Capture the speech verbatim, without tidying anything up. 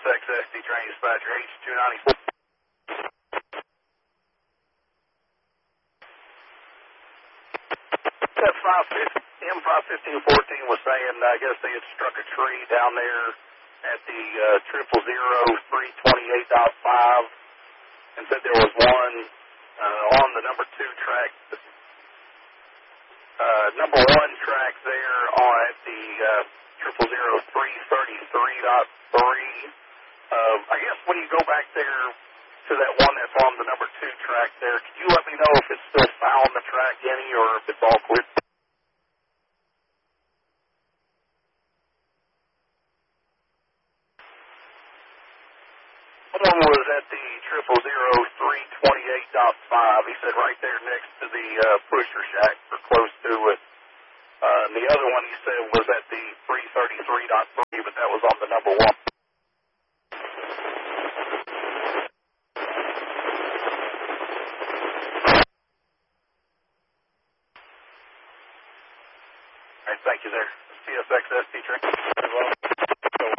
X S D train dispatcher, H two ninety-four. M five fifteen fourteen was saying, I guess they had struck a tree down there at the uh, triple zero three twenty-eight dot five and said there was one uh, on the number two track, uh, number one track there on at the uh, triple zero three thirty-three dot three. Uh, I guess when you go back there to that one that's on the number two track there, could you let me know if it's still foul on the track any or if it's all clear? One was at the triple zero three twenty-eight dot five. He said right there next to the uh, pusher shack or close to it. Uh, and the other one he said was at the three thirty-three dot three, but that was on the number one. All right, thank you there. C S X S D train.